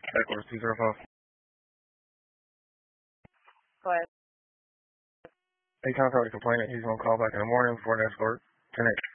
Backwards 205. Go ahead. Hey, contact the complainant. He's going to call back in the morning before next work. 10